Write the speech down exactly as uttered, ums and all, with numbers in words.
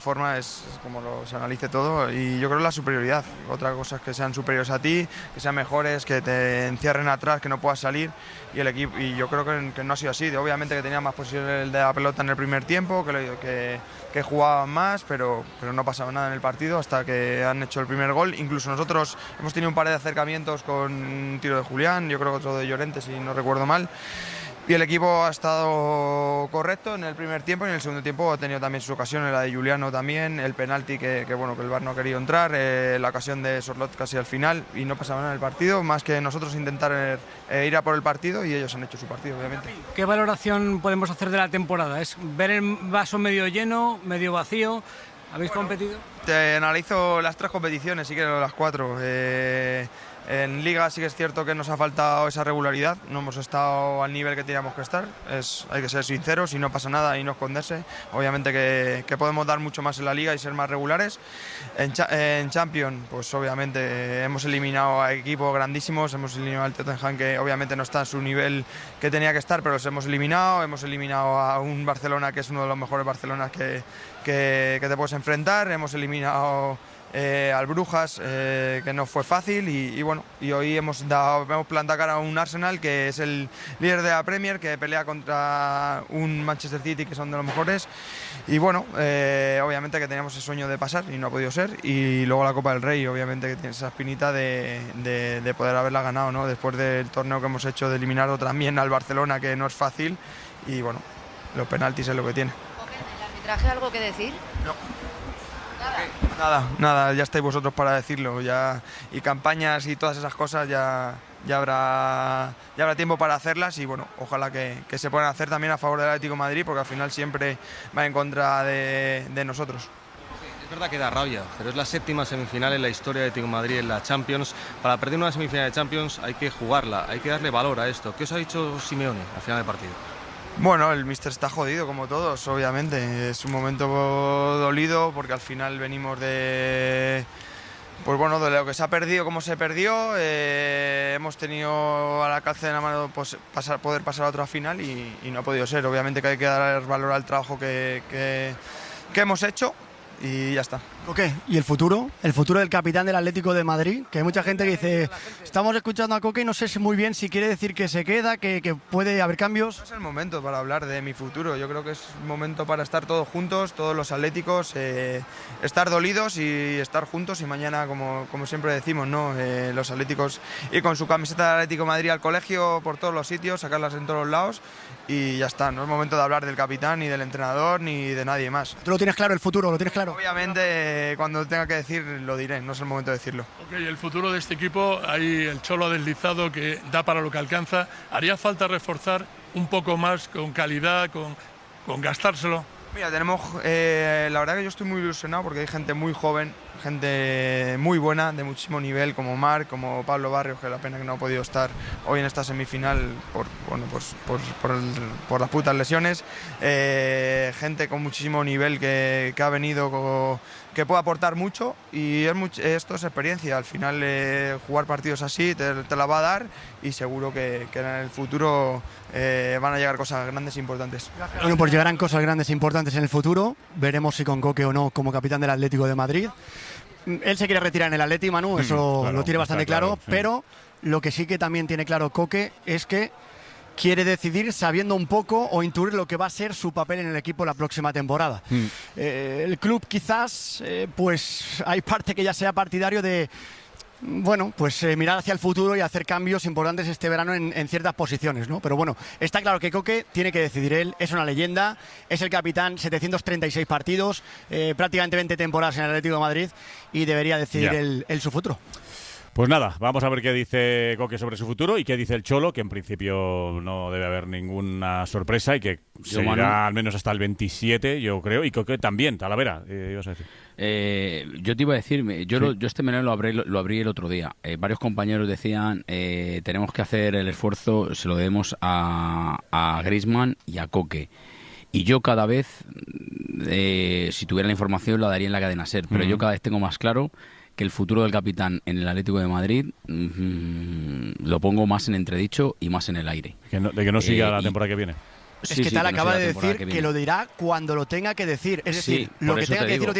forma es, es como lo, se analice todo, y yo creo la superioridad. Otra cosa es que sean superiores a ti, que sean mejores, que te encierren atrás, que no puedas salir, y el equipo, y yo creo que, que no ha sido así. Obviamente que tenía más posesión de la pelota en el primer tiempo, que, que, que jugaban más, pero, pero no pasaba nada en el partido hasta que han hecho el primer gol. Incluso nosotros hemos tenido un par de acercamientos con un tiro de Julián, yo creo que otro de Llorente, si no recuerdo mal. Y el equipo ha estado correcto en el primer tiempo, y en el segundo tiempo ha tenido también sus ocasiones, la de Juliano también, el penalti que, que bueno, que el V A R no ha querido entrar, eh, la ocasión de Sorlot casi al final, y no pasaba nada en el partido, más que nosotros intentar eh, ir a por el partido, y ellos han hecho su partido, obviamente. ¿Qué valoración podemos hacer de la temporada? ¿Es ver el vaso medio lleno, medio vacío? ¿Habéis bueno, competido? Te analizo las tres competiciones, si quieres las cuatro. Eh, En Liga sí que es cierto que nos ha faltado esa regularidad, no hemos estado al nivel que teníamos que estar, es, hay que ser sinceros y no pasa nada y no esconderse. Obviamente que, que podemos dar mucho más en la Liga y ser más regulares. En, en Champions, pues obviamente eh, hemos eliminado a equipos grandísimos, hemos eliminado al Tottenham, que obviamente no está en su nivel que tenía que estar, pero los hemos eliminado. Hemos eliminado a un Barcelona que es uno de los mejores Barcelonas que, que, que te puedes enfrentar. Hemos eliminado Eh, al Brujas, eh, que no fue fácil, y, y bueno, y hoy hemos dado, hemos plantado cara a un Arsenal que es el líder de la Premier, que pelea contra un Manchester City que son de los mejores, y bueno, eh, obviamente que teníamos el sueño de pasar y no ha podido ser, y luego la Copa del Rey, obviamente que tiene esa espinita de, de, de poder haberla ganado, ¿no? Después del torneo que hemos hecho de eliminar también al Barcelona, que no es fácil, y bueno, los penaltis es lo que tiene. ¿El arbitraje algo que decir? No. Nada, nada, ya estáis vosotros para decirlo, ya, y campañas y todas esas cosas ya, ya, habrá, ya habrá tiempo para hacerlas, y bueno, ojalá que, que se puedan hacer también a favor del Atlético de Madrid, porque al final siempre va en contra de, de nosotros. Es verdad que da rabia, pero es la séptima semifinal en la historia de Atlético de Madrid en la Champions. Para perder una semifinal de Champions hay que jugarla, hay que darle valor a esto. ¿Qué os ha dicho Simeone al final del partido? Bueno, el míster está jodido como todos, obviamente. Es un momento dolido porque al final venimos de, pues bueno, de lo que se ha perdido, como se perdió. Eh, hemos tenido a la calce de la mano pues, pasar, poder pasar a otra final y, y no ha podido ser. Obviamente que hay que dar valor al trabajo que, que, que hemos hecho. Y ya está. Ok, ¿y el futuro? El futuro del capitán del Atlético de Madrid, que hay mucha gente que dice, estamos escuchando a Coque y no sé muy bien si quiere decir que se queda, que, que puede haber cambios. No es el momento para hablar de mi futuro, yo creo que es un momento para estar todos juntos, todos los atléticos, eh, estar dolidos y estar juntos, y mañana, como, como siempre decimos, ¿no? Eh, los atléticos ir con su camiseta del Atlético de Madrid al colegio por todos los sitios, sacarlas en todos los lados, y ya está. No es momento de hablar del capitán, ni del entrenador, ni de nadie más. ¿Tú lo tienes claro, el futuro, lo tienes claro? Obviamente, cuando tenga que decir, lo diré, no es el momento de decirlo. Ok, el futuro de este equipo, ahí el Cholo ha deslizado que da para lo que alcanza. ¿Haría falta reforzar un poco más con calidad, con, con gastárselo? Mira, tenemos, eh, la verdad que yo estoy muy ilusionado porque hay gente muy joven, gente muy buena, de muchísimo nivel, como Marc, como Pablo Barrios, que la pena que no ha podido estar hoy en esta semifinal por, bueno, pues, por, por, el, por las putas lesiones. Eh, gente con muchísimo nivel que, que ha venido, con, que puede aportar mucho, y es much, esto es experiencia. Al final eh, jugar partidos así te, te la va a dar, y seguro que, que en el futuro eh, van a llegar cosas grandes e importantes. Bueno, pues llegarán cosas grandes e importantes en el futuro. Veremos si con Coque o no como capitán del Atlético de Madrid. Él se quiere retirar en el Atleti, Manu, eso mm, claro, lo tiene bastante claro, claro sí. Pero lo que sí que también tiene claro Coque es que quiere decidir sabiendo un poco o intuir lo que va a ser su papel en el equipo la próxima temporada. Mm. Eh, el club quizás, eh, pues hay parte que ya sea partidario de, bueno, pues eh, mirar hacia el futuro y hacer cambios importantes este verano en, en ciertas posiciones, ¿no? Pero bueno, está claro que Coque tiene que decidir él, es una leyenda, es el capitán, setecientos treinta y seis partidos, eh, prácticamente veinte temporadas en el Atlético de Madrid, y debería decidir él, él su futuro. Pues nada, vamos a ver qué dice Coque sobre su futuro y qué dice el Cholo, que en principio no debe haber ninguna sorpresa y que yo, seguirá Manu, al menos hasta el veintisiete, yo creo, y Coque también, Talavera, eh, ibas a decir. Eh, yo te iba a decir, yo, sí. lo, yo este menú lo abrí, lo, lo abrí el otro día. Eh, varios compañeros decían, eh, tenemos que hacer el esfuerzo, se lo debemos a, a Griezmann y a Coque. Y yo cada vez, eh, si tuviera la información, la daría en la cadena SER, pero uh-huh. yo cada vez tengo más claro que el futuro del capitán en el Atlético de Madrid mmm, lo pongo más en entredicho y más en el aire. Que no, de que no siga eh, la temporada y, que viene. Es sí, que tal sí, acaba de decir que, que lo dirá cuando lo tenga que decir. Es decir, sí, lo que tenga que decir